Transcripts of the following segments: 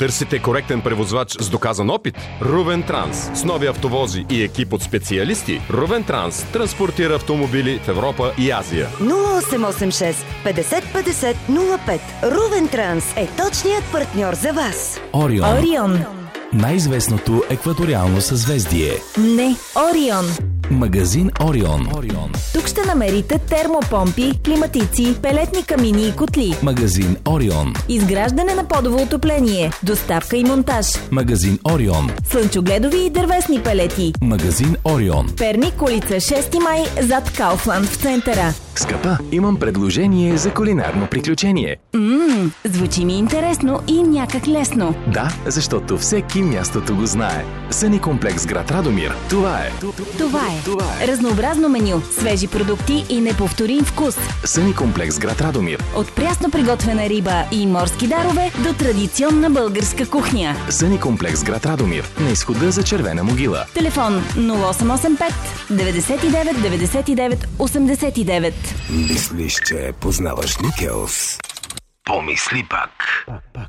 Търсите коректен превозвач с доказан опит? Рувен Транс. С нови автовози и екип от специалисти, Рувен Транс транспортира автомобили в Европа и Азия. 0886 50 50 05. Рувен Транс е точният партньор за вас. Орион. Най-известното екваториално съзвездие. Не, Орион. Магазин Орион. Тук ще намерите термопомпи, климатици, пелетни камини и котли. Магазин Орион. Изграждане на подово отопление, доставка и монтаж. Магазин Орион. Слънчогледови и дървесни пелети. Магазин Орион. Перник, улица 6 май, зад Кауфланд в центъра. Скъпа, имам предложение за кулинарно приключение. Звучи ми интересно и някак лесно. Да, защото всеки мястото го знае. Съни комплекс град Радомир. Това е. Разнообразно меню, свежи продукти и неповторим вкус. Съни комплекс град Радомир. От прясно приготвена риба и морски дарове до традиционна българска кухня. Съни комплекс град Радомир. На изхода за Червена могила. Телефон 0885 99 99 89. Мислиш, че познаваш Никелс? Помисли пак.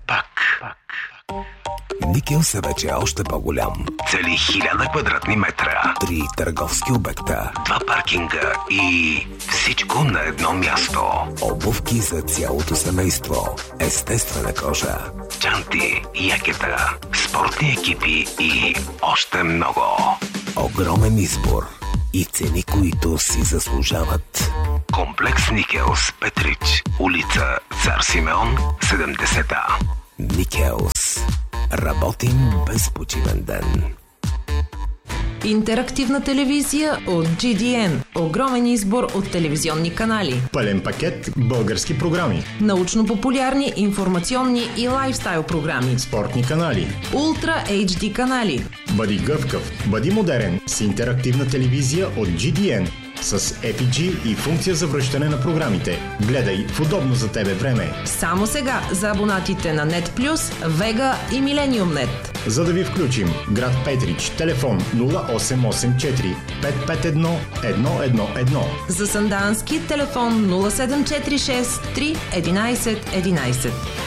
Никелс е вече още по-голям. Цели 1000 квадратни метра. 3 търговски обекта. 2 паркинга и всичко на едно място. Обувки за цялото семейство. Естествена кожа. Чанти, якета, спортни екипи и още много. Огромен избор и цени, които си заслужават. Комплекс Никелс, Петрич, улица Цар Симеон, 70А. Никелс. Работим без почивен ден. Интерактивна телевизия от GDN. Огромен избор от телевизионни канали. Пълен пакет български програми. Научно-популярни, информационни и лайфстайл програми. Спортни канали. Ултра HD канали. Бъди гъвкав, бъди модерен с интерактивна телевизия от GDN. С EPG и функция за връщане на програмите. Гледай в удобно за тебе време. Само сега за абонатите на Net+, Vega и Millennium.net. За да ви включим, град Петрич, телефон 0884 551 111. За Сандански, телефон 0746 3 11 11.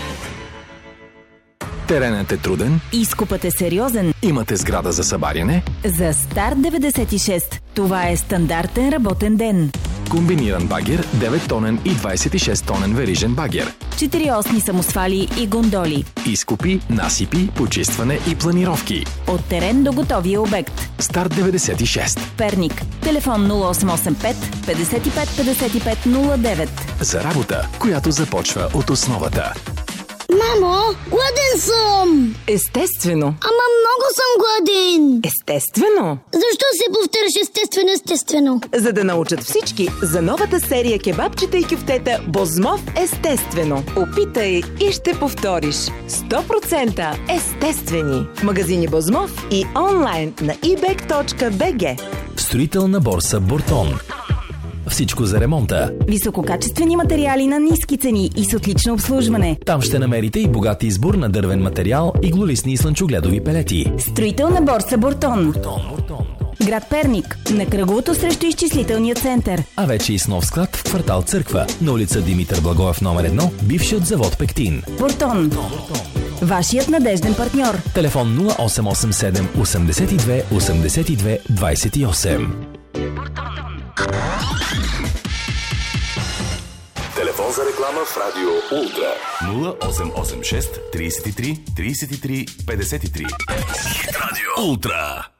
Теренът е труден. Изкупът е сериозен. Имате сграда за събаряне. За Старт 96 това е стандартен работен ден. Комбиниран багер, 9-тонен и 26-тонен верижен багер. 4-осни самосвали и гондоли. Изкупи, насипи, почистване и планировки. От терен до готовия обект. Старт 96. Перник. Телефон 0885 55 55 09. За работа, която започва от основата. Мамо, гладен съм! Естествено. Ама много съм гладен! Естествено. Защо се повтаряш естествено? За да научат всички за новата серия кебабчета и кюфтета Бозмов естествено. Опитай и ще повториш. 100% естествени. В магазини Бозмов и онлайн на ebek.bg. Строителна борса Бортон. Всичко за ремонта. Висококачествени материали на ниски цени и с отлично обслужване. Там ще намерите и богат избор на дървен материал, иглолистни и слънчогледови пелети. Строителна борса Бортон. Град Перник, на кръговото срещу изчислителния център. А вече и с нов склад в квартал Църква, на улица Димитър Благоев номер 1, бившият завод Пектин. Бортон. Вашият надежден партньор. Телефон 0887 82 82 28. Телефон за реклама в Радио Ултра. 0886 33 33 53. Радио Ултра.